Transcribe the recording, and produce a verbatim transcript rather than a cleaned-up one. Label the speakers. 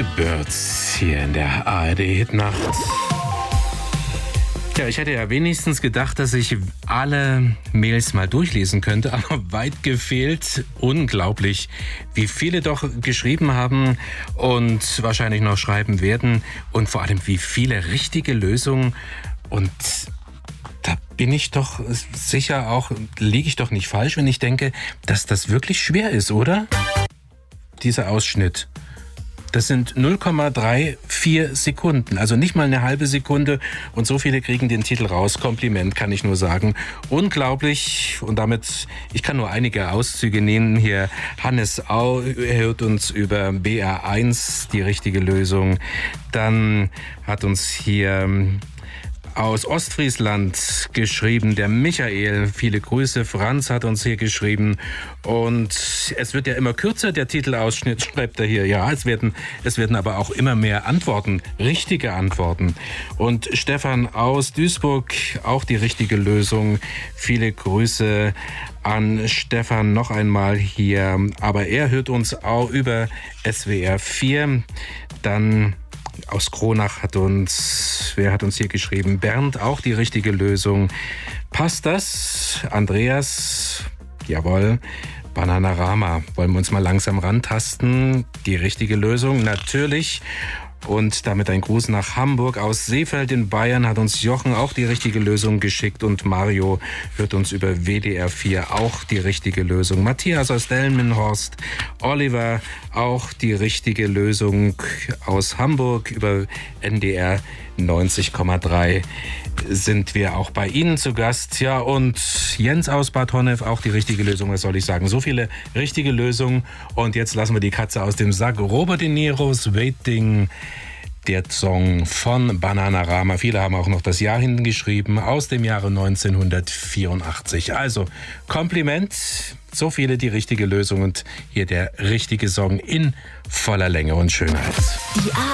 Speaker 1: The Birds hier in der A R D-Hitnacht. Ja, ich hätte ja wenigstens gedacht, dass ich alle Mails mal durchlesen könnte, aber weit gefehlt. Unglaublich, wie viele doch geschrieben haben und wahrscheinlich noch schreiben werden und vor allem wie viele richtige Lösungen. Und da bin ich doch sicher auch, liege ich doch nicht falsch, wenn ich denke, dass das wirklich schwer ist, oder? Dieser Ausschnitt. Das sind null Komma vierunddreißig Sekunden, also nicht mal eine halbe Sekunde und so viele kriegen den Titel raus. Kompliment, kann ich nur sagen. Unglaublich und damit, ich kann nur einige Auszüge nehmen hier. Hannes Au hört uns über B R eins die richtige Lösung. Dann hat uns hier aus Ostfriesland geschrieben, der Michael, viele Grüße. Franz hat uns hier geschrieben und es wird ja immer kürzer, der Titelausschnitt, schreibt er hier. Ja, es werden, es werden aber auch immer mehr Antworten, richtige Antworten. Und Stefan aus Duisburg, auch die richtige Lösung. Viele Grüße an Stefan noch einmal hier. Aber er hört uns auch über S W R vier. Dann aus Kronach hat uns, wer hat uns hier geschrieben? Bernd, auch die richtige Lösung. Passt das? Andreas, jawohl. Bananarama, wollen wir uns mal langsam rantasten? Die richtige Lösung, natürlich. Und damit ein Gruß nach Hamburg. Aus Seefeld in Bayern hat uns Jochen auch die richtige Lösung geschickt und Mario hört uns über W D R vier auch die richtige Lösung. Matthias aus Delmenhorst, Oliver auch die richtige Lösung. Aus Hamburg über N D R neunzig Komma drei sind wir auch bei Ihnen zu Gast. Ja, und Jens aus Bad Honnef auch die richtige Lösung, was soll ich sagen? So viele richtige Lösungen. Und jetzt lassen wir die Katze aus dem Sack. Robert De Niro's Waiting, der Song von Bananarama. Viele haben auch noch das Jahr hinten geschrieben, aus dem Jahre neunzehnhundertvierundachtzig. Also, Kompliment, so viele die richtige Lösung und hier der richtige Song in voller Länge und Schönheit.
Speaker 2: Die